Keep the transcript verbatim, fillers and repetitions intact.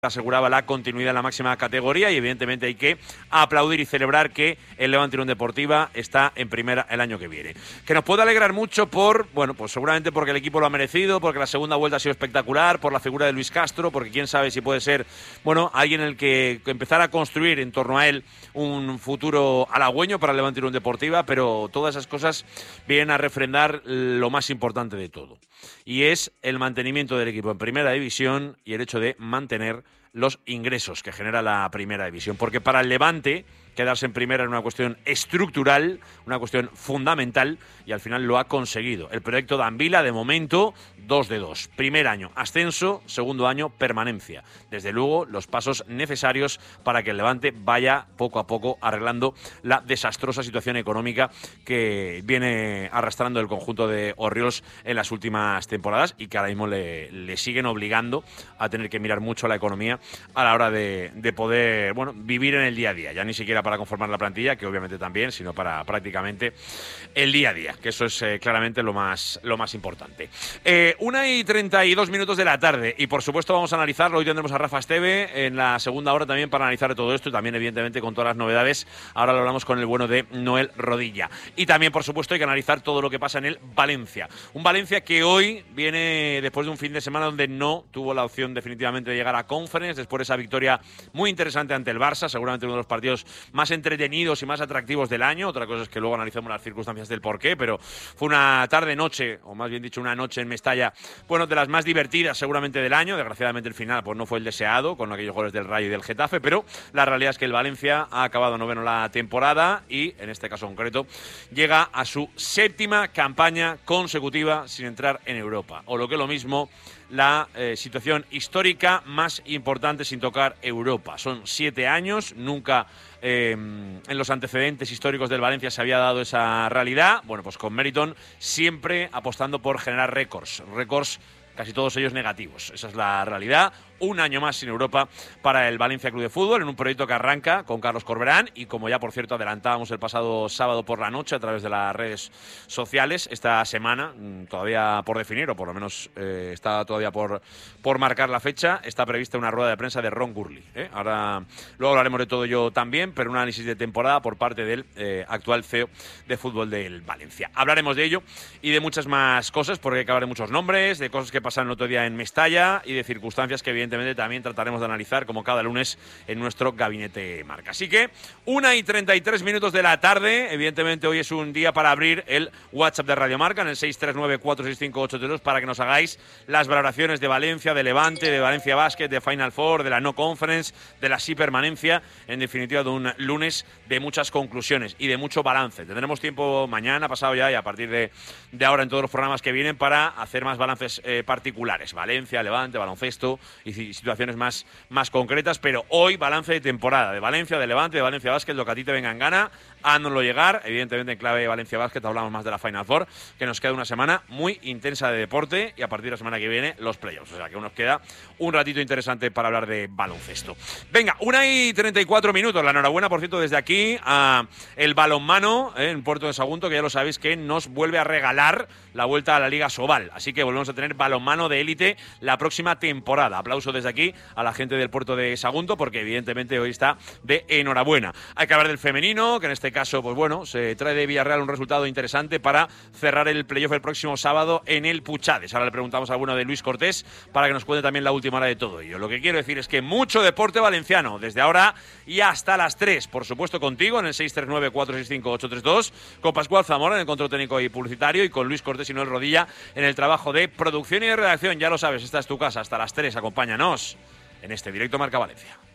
aseguraba la continuidad en la máxima categoría y evidentemente hay que aplaudir y celebrar que el Levante Unión Deportiva está en primera el año que viene. Que nos puede alegrar mucho por, bueno, pues seguramente porque el equipo lo ha merecido, porque la segunda vuelta ha sido espectacular, por la figura de Luis Castro, porque quién sabe si puede ser, bueno, alguien en el que empezar a construir en torno a él un futuro halagüeño para el Levante Unión Deportiva, pero todas esas cosas vienen a refrendar lo más importante de todo. Y es el mantenimiento del equipo en primera división y el hecho de mantener los ingresos que genera la primera división. Porque para el Levante, quedarse en primera es una cuestión estructural, una cuestión fundamental, y al final lo ha conseguido. El proyecto de Anvila, de momento, dos de dos. Primer año, ascenso. Segundo año, permanencia. Desde luego, los pasos necesarios para que el Levante vaya poco a poco arreglando la desastrosa situación económica que viene arrastrando el conjunto de Orriols en las últimas temporadas y que ahora mismo le, le siguen obligando a tener que mirar mucho la economía a la hora de, de poder, bueno, vivir en el día a día. Ya ni siquiera para conformar la plantilla, que obviamente también, sino para prácticamente el día a día, que eso es eh, claramente lo más, lo más importante. Eh, una y treinta y dos minutos de la tarde, y por supuesto vamos a analizarlo. Hoy tendremos a Rafa Esteve en la segunda hora también para analizar todo esto y también evidentemente con todas las novedades. Ahora lo hablamos con el bueno de Noel Rodilla. Y también por supuesto hay que analizar todo lo que pasa en el Valencia. Un Valencia que hoy viene después de un fin de semana donde no tuvo la opción definitivamente de llegar a Conference, después de esa victoria muy interesante ante el Barça, seguramente uno de los partidos más entretenidos y más atractivos del año. Otra cosa es que luego analicemos las circunstancias del porqué, pero fue una tarde-noche, o más bien dicho una noche en Mestalla, bueno, de las más divertidas seguramente del año. Desgraciadamente el final pues no fue el deseado, con aquellos goles del Rayo y del Getafe, pero la realidad es que el Valencia ha acabado noveno la temporada y, en este caso concreto, llega a su séptima campaña consecutiva sin entrar en Europa. O lo que es lo mismo, la eh, situación histórica más importante sin tocar Europa. Son siete años, nunca eh, en los antecedentes históricos del Valencia se había dado esa realidad. Bueno, pues con Meriton siempre apostando por generar récords, récords casi todos ellos negativos. Esa es la realidad. Un año más sin Europa para el Valencia Club de Fútbol, en un proyecto que arranca con Carlos Corberán y, como ya por cierto adelantábamos el pasado sábado por la noche a través de las redes sociales, esta semana, todavía por definir, o por lo menos eh, está todavía por, por marcar la fecha, está prevista una rueda de prensa de Ron Gurley. ¿eh? Ahora luego hablaremos de todo ello también, pero un análisis de temporada por parte del eh, actual C E O de fútbol del Valencia. Hablaremos de ello y de muchas más cosas, porque hay que hablar de muchos nombres, de cosas que pasaron el otro día en Mestalla y de circunstancias que evidentemente también trataremos de analizar como cada lunes en nuestro Gabinete Marca. Así que una y treinta y tres minutos de la tarde, evidentemente hoy es un día para abrir el WhatsApp de Radio Marca en el seis tres nueve, cuatro seis cinco, ocho tres dos para que nos hagáis las valoraciones de Valencia, de Levante, de Valencia Basket, de Final Four, de la No Conference, de la sí permanencia, en definitiva de un lunes de muchas conclusiones y de mucho balance. Tendremos tiempo mañana, pasado ya y a partir de, de ahora en todos los programas que vienen para hacer más balances eh, particulares. Valencia, Levante, baloncesto y situaciones más, más concretas, pero hoy balance de temporada de Valencia, de Levante, de Valencia Basket, lo que a ti te venga en gana, háganoslo llegar. Evidentemente en clave de Valencia Basket hablamos más de la Final Four, que nos queda una semana muy intensa de deporte y a partir de la semana que viene los playoffs, o sea que nos queda un ratito interesante para hablar de baloncesto. Venga, una y treinta y cuatro minutos, la enhorabuena por cierto desde aquí a el balonmano eh, en Puerto de Sagunto, que ya lo sabéis que nos vuelve a regalar la vuelta a la Liga Sobal, así que volvemos a tener balonmano de élite la próxima temporada. Aplauso desde aquí a la gente del Puerto de Sagunto, porque evidentemente hoy está de enhorabuena. Hay que hablar del femenino, que en este caso, pues bueno, se trae de Villarreal un resultado interesante para cerrar el playoff el próximo sábado en el Puchades. Ahora le preguntamos a alguno de Luis Cortés para que nos cuente también la última hora de todo ello. Lo que quiero decir es que mucho deporte valenciano, desde ahora y hasta las tres, por supuesto contigo en el seis tres nueve, cuatro seis cinco, ocho tres dos, con Pascual Zamora en el control técnico y publicitario y con Luis Cortés y Noel Rodilla en el trabajo de producción y de redacción. Ya lo sabes, esta es tu casa hasta las tres, acompáñanos en este directo Marca Valencia.